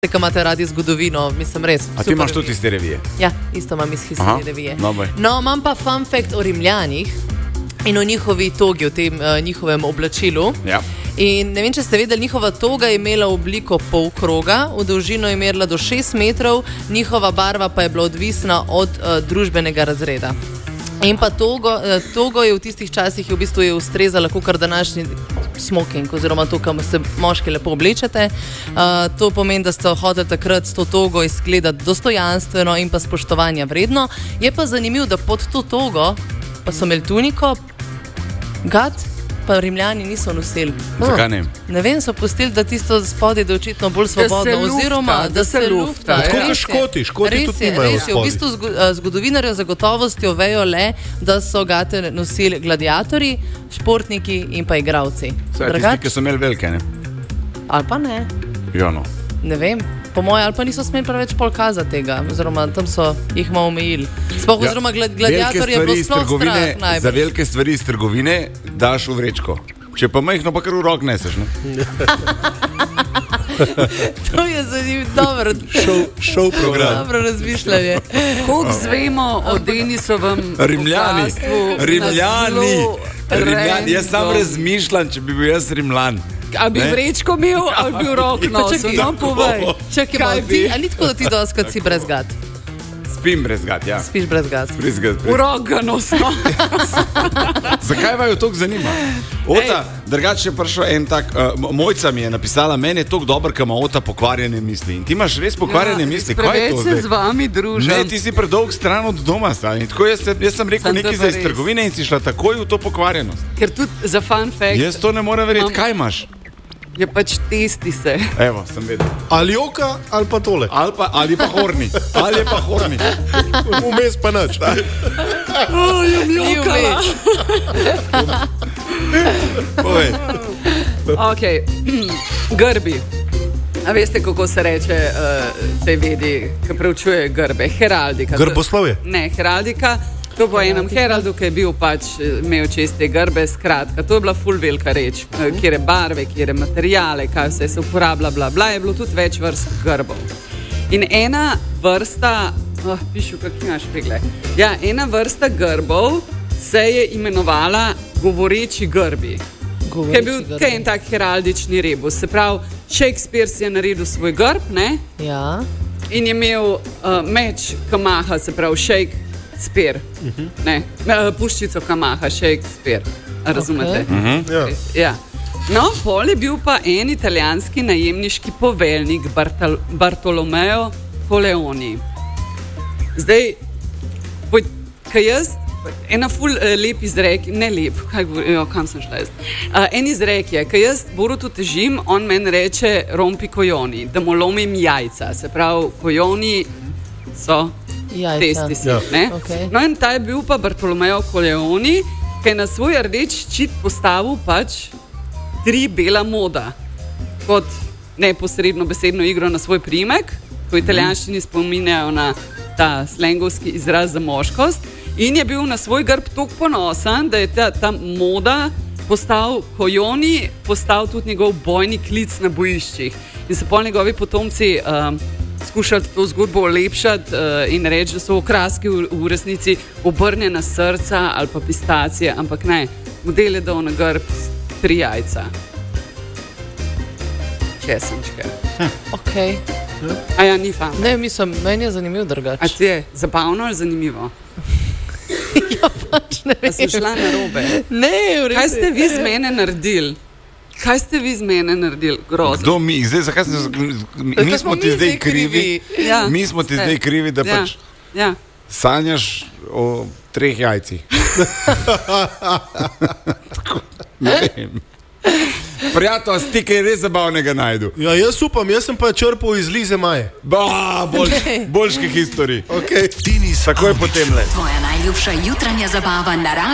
Ker imate radi zgodovino, mislim res. A ti imaš tudi iz te revije? Ja, isto imam iz History revije. No, imam pa fun fact o Rimljanih in o njihovi togi, o tem njihovem oblačilu. Ja. In ne vem, če ste vedeli, njihova toga je imela obliko polkroga, v dolžino je merila do 6 metrov, njihova barva pa je bila odvisna od družbenega razreda. In pa togo je v tistih časih v bistvu je ustrezala kakor današnji smoking, oziroma to, kam se moški lepo oblečete. To pomeni, da ste hoteli takrat s to togo izgledati dostojanstveno in pa spoštovanja vredno. Je pa zanimivo, da pod to togo pa so imeli tuniko, gat, pa Rimljani niso nosili. Zakaj ne? Ne vem, so pustili, da tisto spodaj je očitno bolj svobodno, oziroma da se lufta. Tako kot Škoti tudi nimajo res je, v bistvu zgodovinarjev zagotovostjo vejo le, da so gate nosili gladiatorji, športniki in pa igravci. Tisti, ki so imeli velike, ne? Ali pa ne. Ja, no. Ne vem. Po moje, ali pa niso smeli preveč polkaza tega, oziroma tam so jih malo omejili. Sploh, oziroma gladiator je bilo sploh strah najbolj. Za velike stvari iz trgovine daš v vrečko. Če pa majhno, pa kar v rok neseš, ne? To je zanimivo, dobro. Šov program. Dobro razmišljanje. Koliko zvemo o Denisovem Rimljani. Jaz sam razmišljam, če bi bil jaz Rimljan. A bi vrečko imel, ali bi v rok nosil? No, povej. Čakaj, a ni tako, da ti doskrat si brez gat? Spim brez gat, ja. Spiš brez gat. V rok ga nosno. Zakaj vaju toliko zanima? Ota, drugače je prišel en tak, Mojca mi je napisala, meni je toliko dober, ka ima Ota pokvarjene misli. In ti imaš res pokvarjene misli. Kaj je to zdaj? Preveč se z vami družim. Ne, ti si predolg stran od doma, stani. Tako jaz sem rekel nekaj za iz trgovine in si šla takoj v to pokvarjenost. Ker tudi za fun fact. Jaz to ne morem verjeti. Kaj imaš? Je pač testi se. Evo, sem vedel. Ali joka, ali pa tole. Ali pa horni. Ali je pa horni. Vmes pa nič. Jokala. Povej. Ok, grbi. A veste, kako se reče tej vedi, ki preučuje grbe? Heraldika. Grboslovje? Ne, heraldika. To po enem heraldu, ki je bil pač imel čiste grbe, skratka, to je bila ful velika reč, kjere barve, kjere materijale, kaj vse se uporablja, bla, bla, je bilo tudi več vrst grbov. In ena vrsta, pišu, kak imaš pegle, ja, ena vrsta grbov se je imenovala govoreči grbi. Ki je bil en tak heraldični rebus, se pravi, Shakespeare si je naredil svoj grb, ne? Ja. In je imel meč kamaha, se pravi, Shakespeare, ne, puščico kamaha, Shakespeare, razumete? Ja. No, pol je bil pa en italijanski najemniški poveljnik Bartolomeo Coleoni. Zdaj, kaj jaz, ena ful lep izrek, ne lep, kam sem šla jaz? En izrek je, kaj jaz Borutu težim, on meni reče rompi kojoni, da mu lomim jajca, se pravi, kojoni so testi si, ne? Okay. No in ta je bil pa Bartolomeo Coleoni, ki je na svoj rdeč ščit postavil pač 3 bela moda, kot neposredno besedno igro na svoj priimek, ko italijanščini spominjajo na ta slengovski izraz za moškost, in je bil na svoj grb toliko ponosen, da je ta moda postal Kojoni, postal tudi njegov bojni klic na bojiščih. In se pol njegovi potomci skušali to zgodbo olepšati in reči, da so okraski v resnici obrnjena srca ali pa pistacije, ampak ne, model je dal na grb 3 jajca. Česenčke. Ok. A ja, ni fan. Ne, mislim, meni je zanimiv drugač. A ti je zabavno ali zanimivo? Ja, pač ne vem. A si šla na robe? Ne, v redu. Kaj ste vi z mene naredili? Kaj ste vi z mene naredili? Grozno. Kdo mi? Zdaj, zakaj mi smo ti zdaj krivi? Ja, mi smo ti zdaj krivi, da pač sanjaš o 3 jajcih. Ne vem. Prijatelj, ti kaj res zabavnega najdu. Ja, jaz upam, jaz sem pa črpal iz Lize Maje. Boljški historiji. Okay. Takoj potem le. Tvoja najljubša jutranja zabava na